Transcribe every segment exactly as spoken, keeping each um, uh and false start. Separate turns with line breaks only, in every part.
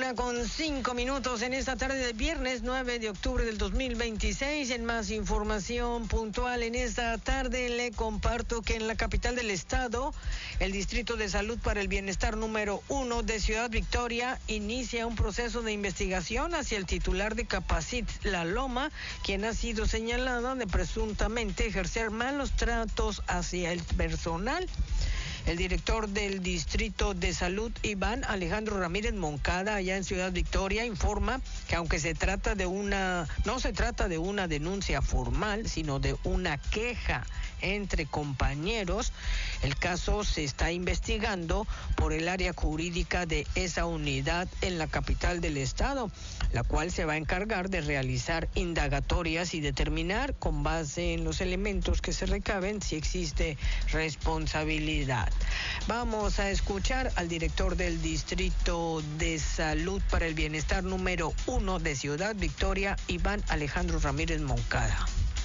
Una con cinco minutos en esta tarde de viernes nueve de octubre del dos mil veintiséis. En más información puntual en esta tarde le comparto que en la capital del estado, el Distrito de Salud para el Bienestar número uno de Ciudad Victoria inicia un proceso de investigación hacia el titular de Capacit La Loma, quien ha sido señalado de presuntamente ejercer malos tratos hacia el personal. El director del Distrito de Salud, Iván Alejandro Ramírez Moncada, allá en Ciudad Victoria, informa que aunque se trata de una, no se trata de una denuncia formal, sino de una queja entre compañeros, el caso se está investigando por el área jurídica de esa unidad en la capital del estado, la cual se va a encargar de realizar indagatorias y determinar, con base en los elementos que se recaben, si existe responsabilidad. Vamos a escuchar al director del Distrito de Salud para el Bienestar número uno de Ciudad Victoria, Iván Alejandro Ramírez Moncada.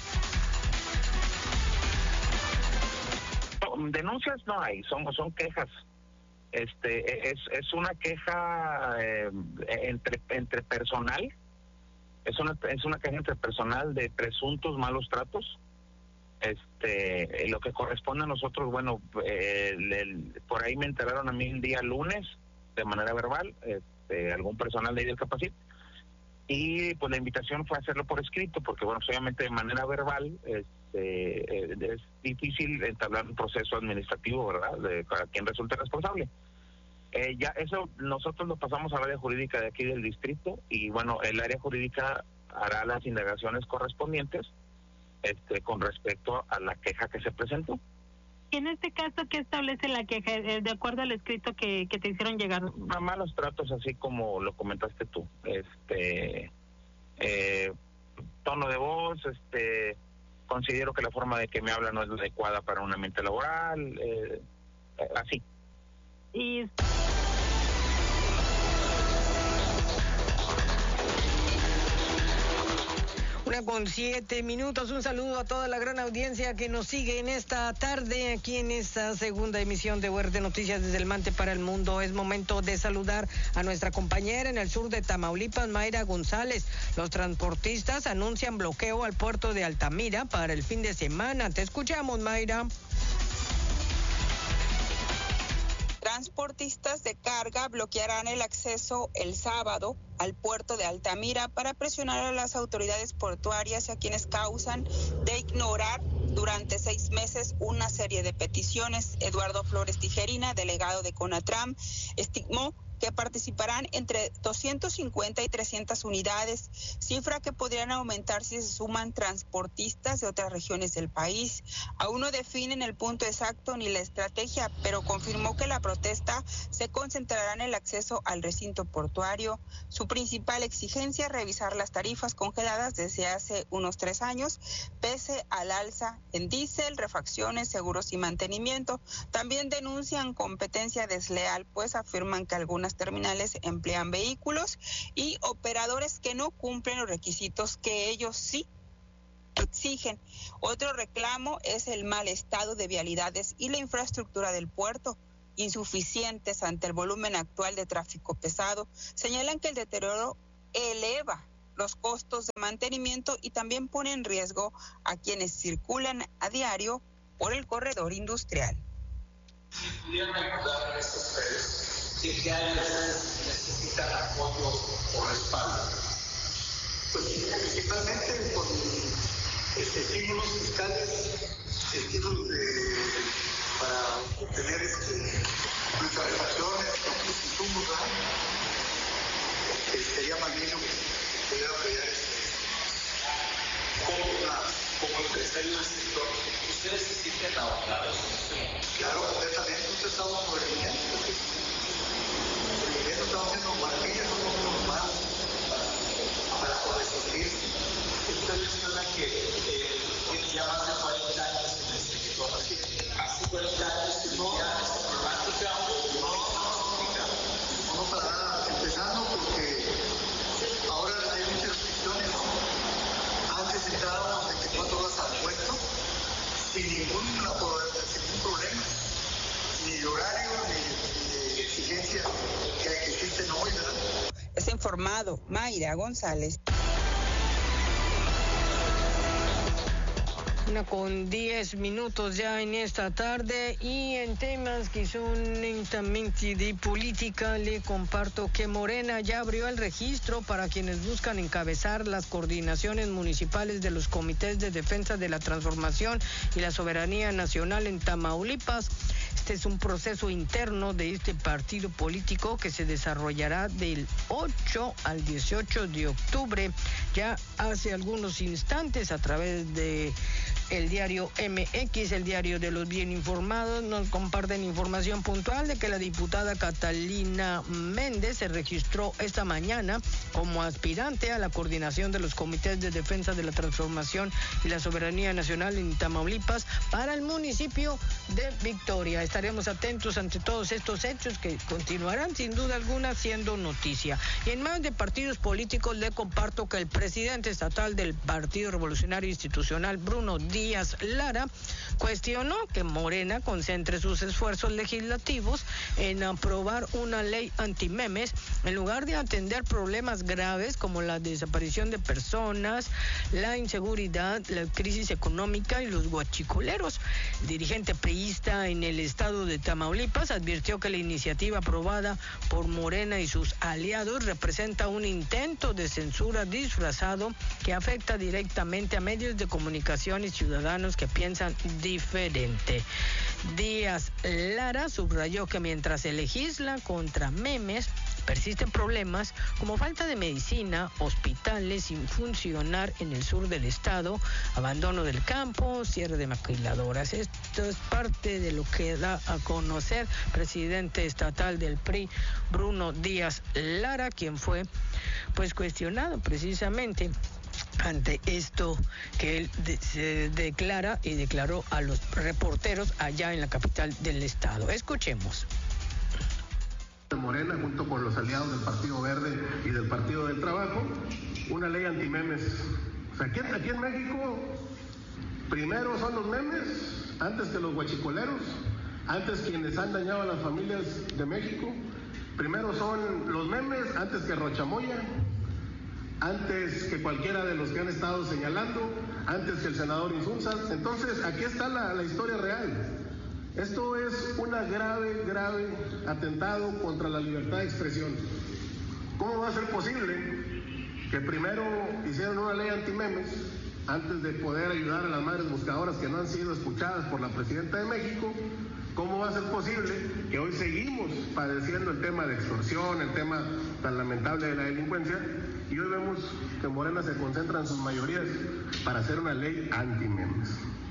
Denuncias no hay, son son quejas. Este es es una queja eh, entre entre personal, es una es una queja entre personal de presuntos malos tratos. Este, lo que corresponde a nosotros, bueno, eh, el, el, por ahí me enteraron a mí el día lunes de manera verbal, este, algún personal de ahí del Capacit, y pues la invitación fue hacerlo por escrito, porque bueno, obviamente de manera verbal este, eh, es difícil entablar un proceso administrativo, ¿verdad?, de para quien resulte responsable. Eh, ya eso nosotros lo pasamos al área jurídica de aquí del distrito, y bueno, el área jurídica hará las indagaciones correspondientes Este, con respecto a la queja que se presentó.
En este caso, ¿qué establece la queja, de acuerdo al escrito que, que te hicieron llegar?
Malos tratos, así como lo comentaste tú. Este, eh, tono de voz, este, considero que la forma de que me habla no es la adecuada para un ambiente laboral, eh, así.
Y...
Una con siete minutos, un saludo a toda la gran audiencia que nos sigue en esta tarde, aquí en esta segunda emisión de U R T Noticias desde el Mante para el Mundo. Es momento de saludar a nuestra compañera en el sur de Tamaulipas, Mayra González. Los transportistas anuncian bloqueo al puerto de Altamira para el fin de semana. Te escuchamos, Mayra.
Transportistas de carga bloquearán el acceso el sábado al puerto de Altamira para presionar a las autoridades portuarias y a quienes causan de ignorar durante seis meses una serie de peticiones. Eduardo Flores Tijerina, delegado de CONATRAM, estimó que participarán entre doscientas cincuenta y trescientas unidades, cifra que podrían aumentar si se suman transportistas de otras regiones del país. Aún no definen el punto exacto ni la estrategia, pero confirmó que la protesta se concentrará en el acceso al recinto portuario. Su principal exigencia es revisar las tarifas congeladas desde hace unos tres años, pese al alza en diésel, refacciones, seguros y mantenimiento. También denuncian competencia desleal, pues afirman que algunas terminales emplean vehículos y operadores que no cumplen los requisitos que ellos sí exigen. Otro reclamo es el mal estado de vialidades y la infraestructura del puerto, insuficientes ante el volumen actual de tráfico pesado. Señalan que el deterioro eleva los costos de mantenimiento y también pone en riesgo a quienes circulan a diario por el corredor industrial.
Si pudieran ayudar a estas redes, ¿de qué áreas necesitan apoyo o respaldo?
Pues principalmente con este, estímulos fiscales, estímulos de, para obtener este, nuestras refacciones, los insumos, ¿verdad? Este, sería más bien lo que pudiera apoyar este.
Como, como empresario del sector, ¿ustedes se sienten ahogados?
Claro, completamente. Usted está bajo movimiento. Estamos haciendo guarderías, no somos más para, para poder surgir.
Usted menciona que eh, tiene ya más de cuarenta años en el sector. ¿Hace cuarenta años que no? ¿Ya esta problemática o no?
Les ha informado Mayra González.
Una con diez minutos ya en esta tarde, y en temas que son netamente de política, le comparto que Morena ya abrió el registro para quienes buscan encabezar las coordinaciones municipales de los comités de defensa de la transformación y la soberanía nacional en Tamaulipas. Este es un proceso interno de este partido político que se desarrollará del ocho al dieciocho de octubre. Ya hace algunos instantes, a través de el diario M X, el diario de los bien informados, nos comparten información puntual de que la diputada Catalina Méndez se registró esta mañana como aspirante a la coordinación de los comités de defensa de la transformación y la soberanía nacional en Tamaulipas para el municipio de Victoria. Estaremos atentos ante todos estos hechos que continuarán sin duda alguna siendo noticia. Y en más de partidos políticos, le comparto que el presidente estatal del Partido Revolucionario Institucional, Bruno Díaz Lara, cuestionó que Morena concentre sus esfuerzos legislativos en aprobar una ley antimemes en lugar de atender problemas graves como la desaparición de personas, la inseguridad, la crisis económica y los guachicoleros. El dirigente priista en el estado de Tamaulipas advirtió que la iniciativa aprobada por Morena y sus aliados representa un intento de censura disfrazado que afecta directamente a medios de comunicación y ciudadanos que piensan diferente. Díaz Lara subrayó que mientras se legisla contra memes, persisten problemas como falta de medicina, hospitales sin funcionar en el sur del estado, abandono del campo, cierre de maquiladoras. Esto es parte de lo que da a conocer el presidente estatal del P R I, Bruno Díaz Lara, quien fue pues cuestionado precisamente ante esto que él de, se declara y declaró a los reporteros allá en la capital del estado. Escuchemos.
Morena, junto con los aliados del Partido Verde y del Partido del Trabajo, una ley antimemes. O sea, aquí, aquí en México, primero son los memes, antes que los guachicoleros, antes quienes han dañado a las familias de México. Primero son los memes, antes que Rochamoya, antes que cualquiera de los que han estado señalando, antes que el senador Insunza. Entonces, aquí está la, la historia real. Esto es un grave, grave atentado contra la libertad de expresión. ¿Cómo va a ser posible que primero hicieron una ley antimemes antes de poder ayudar a las madres buscadoras que no han sido escuchadas por la presidenta de México? ¿Cómo va a ser posible que hoy seguimos padeciendo el tema de extorsión, el tema tan lamentable de la delincuencia, y hoy vemos que Morena se concentra en sus mayorías para hacer una ley antimemes?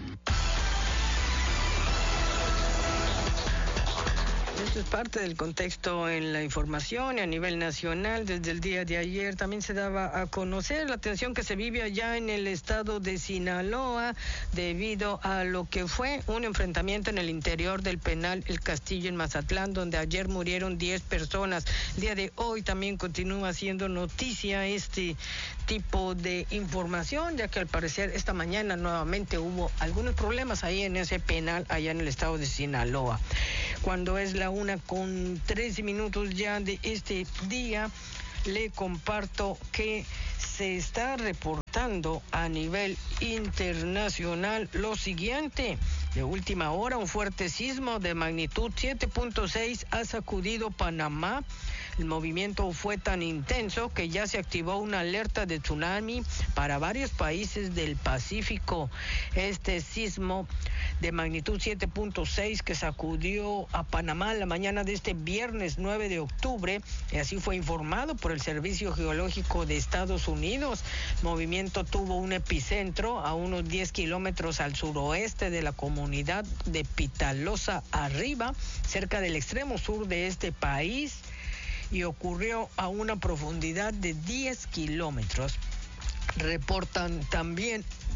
Esto es parte del contexto en la información y a nivel nacional. Desde el día de ayer también se daba a conocer la tensión que se vive allá en el estado de Sinaloa debido a lo que fue un enfrentamiento en el interior del penal El Castillo en Mazatlán, donde ayer murieron diez personas. El día de hoy también continúa siendo noticia este tipo de información, ya que al parecer esta mañana nuevamente hubo algunos problemas ahí en ese penal allá en el estado de Sinaloa. Cuando es la una con trece minutos ya de este día, le comparto que se está reportando a nivel internacional lo siguiente. De última hora, un fuerte sismo de magnitud siete punto seis ha sacudido Panamá. El movimiento fue tan intenso que ya se activó una alerta de tsunami para varios países del Pacífico. Este sismo de magnitud siete punto seis que sacudió a Panamá la mañana de este viernes nueve de octubre, y así fue informado por el Servicio Geológico de Estados Unidos. El movimiento tuvo un epicentro a unos diez kilómetros al suroeste de la comunidad de Pitalosa Arriba, cerca del extremo sur de este país, y ocurrió a una profundidad de diez kilómetros. Reportan también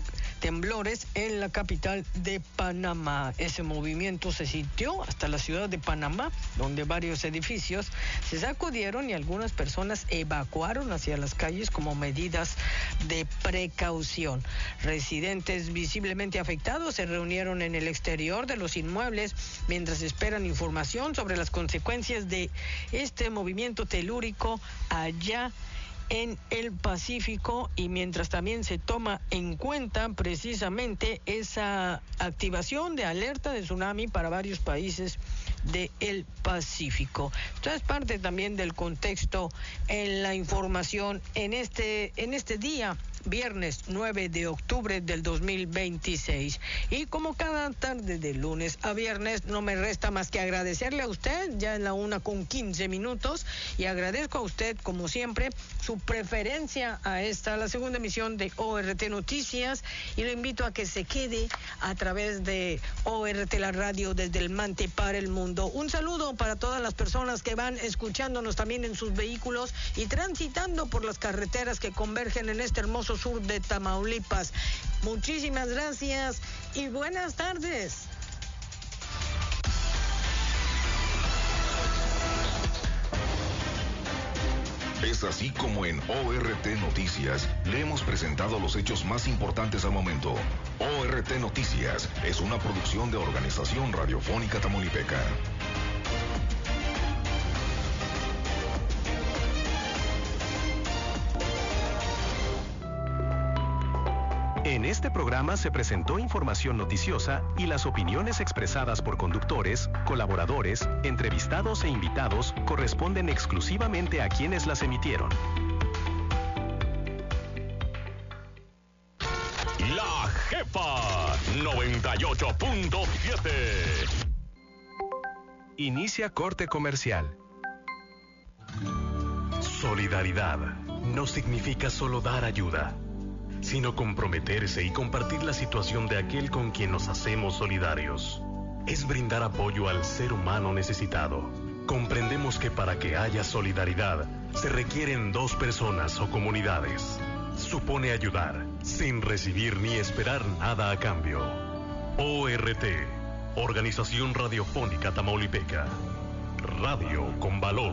temblores en la capital de Panamá. Ese movimiento se sintió hasta la ciudad de Panamá, donde varios edificios se sacudieron y algunas personas evacuaron hacia las calles como medidas de precaución. Residentes visiblemente afectados se reunieron en el exterior de los inmuebles mientras esperan información sobre las consecuencias de este movimiento telúrico allá en el Pacífico, y mientras también se toma en cuenta precisamente esa activación de alerta de tsunami para varios países del Pacífico. Esto es parte también del contexto en la información en este, en este día, viernes nueve de octubre del dos mil veintiséis. Y como cada tarde de lunes a viernes, no me resta más que agradecerle a usted, ya en la una con quince minutos, y agradezco a usted, como siempre, su preferencia a esta, la segunda emisión de O R T Noticias, y lo invito a que se quede a través de O R T, la radio desde el Mante para el mundo. Un saludo para todas las personas que van escuchándonos también en sus vehículos y transitando por las carreteras que convergen en este hermoso sur de Tamaulipas. Muchísimas gracias y buenas tardes.
Es así como en O R T Noticias le hemos presentado los hechos más importantes al momento. O R T Noticias es una producción de Organización Radiofónica Tamaulipeca.
En este programa se presentó información noticiosa y las opiniones expresadas por conductores, colaboradores, entrevistados e invitados corresponden exclusivamente a quienes las emitieron.
La Jefa noventa y ocho punto siete.
Inicia corte comercial. Solidaridad no significa solo dar ayuda, sino comprometerse y compartir la situación de aquel con quien nos hacemos solidarios. Es brindar apoyo al ser humano necesitado. Comprendemos que para que haya solidaridad, se requieren dos personas o comunidades. Supone ayudar, sin recibir ni esperar nada a cambio. O R T, Organización Radiofónica Tamaulipeca. Radio con valor.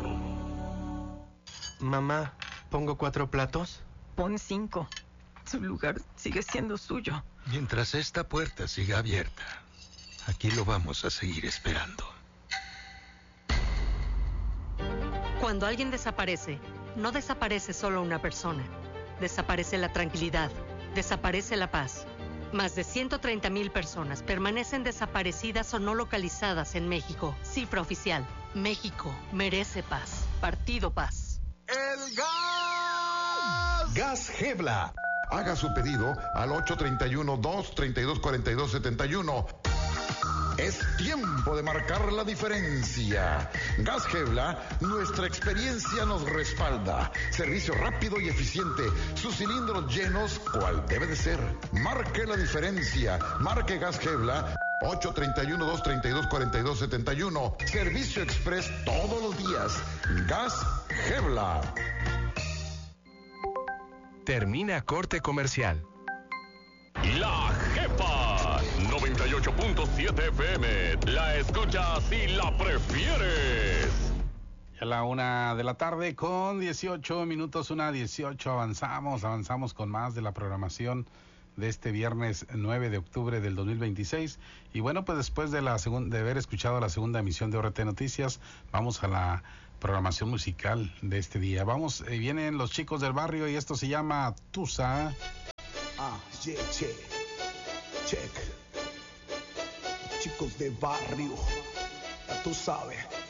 Mamá, ¿pongo cuatro platos?
Pon cinco. Su lugar sigue siendo suyo.
Mientras esta puerta siga abierta, aquí lo vamos a seguir esperando.
Cuando alguien desaparece, no desaparece solo una persona. Desaparece la tranquilidad, desaparece la paz. Más de ciento treinta mil personas permanecen desaparecidas o no localizadas en México. Cifra oficial. México merece paz. Partido Paz.
¡El gas!
Gas Gebla. Haga su pedido al ocho tres uno, dos tres dos, cuatro dos siete uno. Es tiempo de marcar la diferencia. Gas Gebla, nuestra experiencia nos respalda. Servicio rápido y eficiente. Sus cilindros llenos, cual debe de ser. Marque la diferencia. Marque Gas Gebla. ocho tres uno, dos tres dos, cuatro dos siete uno. Servicio express todos los días. Gas Gebla.
Termina corte comercial.
La Jefa noventa y ocho punto siete F M. La escuchas y la prefieres.
A la una de la tarde con dieciocho minutos, una dieciocho, avanzamos, avanzamos con más de la programación de este viernes nueve de octubre del dos mil veintiséis. Y bueno, pues después de la segun- de haber escuchado la segunda emisión de O R T Noticias, vamos a la programación musical de este día. Vamos, eh, vienen los chicos del barrio y esto se llama Tusa.
Ah, yeah, che, check. Chicos de barrio, ya tú sabes.